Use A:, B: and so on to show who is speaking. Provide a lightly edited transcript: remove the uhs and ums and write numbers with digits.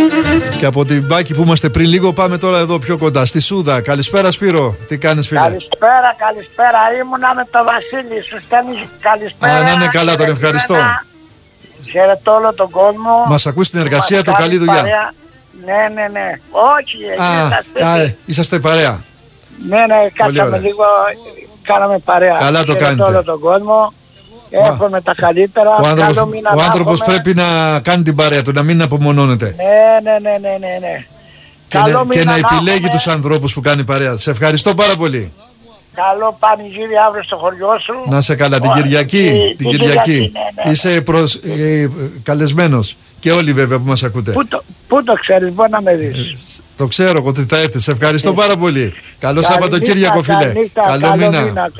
A: Και από την Πάκη που είμαστε πριν λίγο πάμε τώρα εδώ πιο κοντά, στη Σούδα. Καλησπέρα Σπύρο, τι κάνεις φίλε?
B: Καλησπέρα, ήμουνα με το Βασίλη, σου στέλνει καλησπέρα.
A: Να είναι καλά, τον ευχαριστώ.
B: Χαιρετώ όλο τον κόσμο.
A: Μας ακούς στην εργασία του, καλή δουλειά.
B: Ναι. Όχι,
A: είσαστε παρέα.
B: Ναι, κάτσαμε λίγο, κάναμε παρέα.
A: Καλά το κάνετε.
B: Όλο τον κόσμο. Εύχομαι τα καλύτερα.
A: Ο άνθρωπος πρέπει να κάνει την παρέα του, να μην απομονώνεται.
B: Ναι.
A: Και να επιλέγει τους ανθρώπους που κάνει παρέα. Σε ευχαριστώ πάρα πολύ.
B: Καλό πανηγύρι αύριο στο χωριό σου.
A: Να σε καλά, την Κυριακή.
B: Ναι.
A: Είσαι καλεσμένος. Και όλοι βέβαια που μας ακούτε.
B: Πού το ξέρεις, μπορεί να με δεις.
A: Το ξέρω ότι θα έρθεις. Σε ευχαριστώ πάρα πολύ. Καλό Σαββατοκύριακο φίλε. Καλό μήνα.